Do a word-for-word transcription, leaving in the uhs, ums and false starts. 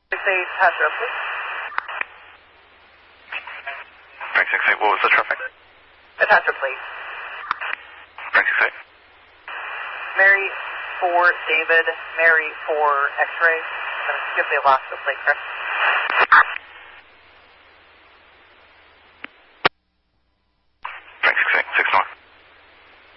six eight, passenger, please. Frank six eight, what was the traffic? Passenger, please. Frank six eight. Mary for David, Mary for X-ray. I'm going to skip the Alaska plate, correct?